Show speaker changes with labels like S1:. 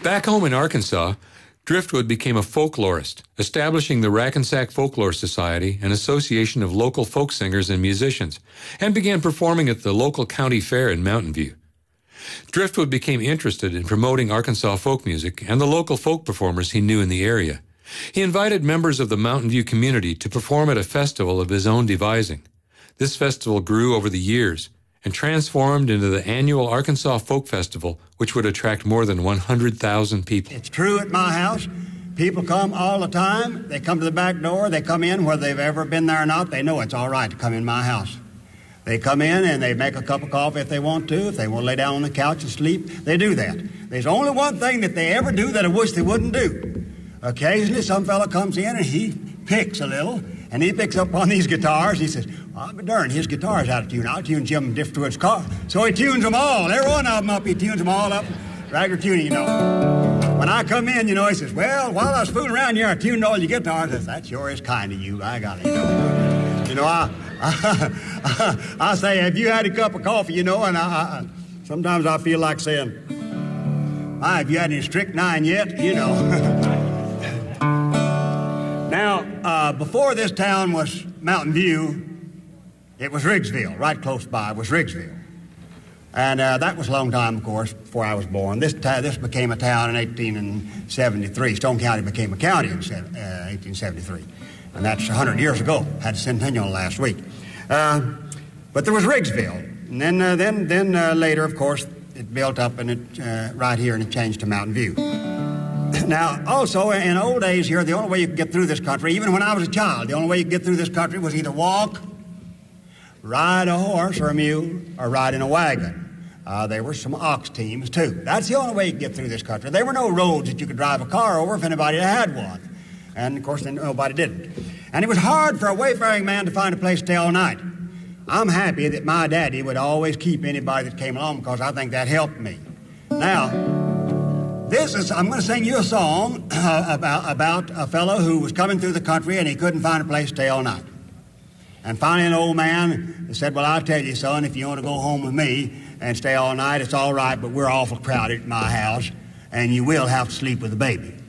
S1: Back home in Arkansas, Driftwood became a folklorist, establishing the Rackensack Folklore Society, an association of local folk singers and musicians, and began performing at the local county fair in Mountain View. Driftwood became interested in promoting Arkansas folk music and the local folk performers he knew in the area. He invited members of the Mountain View community to perform at a festival of his own devising. This festival grew over the years and transformed into the annual Arkansas Folk Festival, which would attract more than 100,000 people.
S2: It's true at my house. People come all the time. They come to the back door. They come in, whether they've ever been there or not. They know it's all right to come in my house. They come in and they make a cup of coffee if they want to. If they want to lay down on the couch and sleep, they do that. There's only one thing that they ever do that I wish they wouldn't do. Occasionally, some fella comes in and he picks a little, and he picks up on these guitars. He says, "I'll be darned, his guitar's out of tune. I'll tune Jim Driftwood's car." So he tunes them all. Every one of them up, he tunes them all up. Regular tuning, you know. When I come in, you know, he says, "Well, while I was fooling around here, I tuned all your guitars." I says, "That sure is kind of you. I got it, you know." You know, I say, "Have you had a cup of coffee?" You know, and sometimes I feel like saying, "Have you had any strychnine yet?" You know. Now, before this town was Mountain View, it was Riggsville. Right close by was Riggsville. And that was a long time, of course, before I was born. This became a town in 1873. Stone County became a county in 1873. And that's 100 years ago. Had a centennial last week. But there was Riggsville. And then later, of course, it built up and it right here, and it changed to Mountain View. Now, also, in old days here, the only way you could get through this country, even when I was a child, the only way you could get through this country was either walk, ride a horse or a mule, or ride in a wagon. There were some ox teams, too. That's the only way you could get through this country. There were no roads that you could drive a car over if anybody had one. And, of course, then nobody didn't. And it was hard for a wayfaring man to find a place to stay all night. I'm happy that my daddy would always keep anybody that came along, because I think that helped me. Now, I'm going to sing you a song about a fellow who was coming through the country and he couldn't find a place to stay all night. And finally an old man said, "Well, I'll tell you, son, if you want to go home with me and stay all night, it's all right, but we're awful crowded at my house, and you will have to sleep with the baby."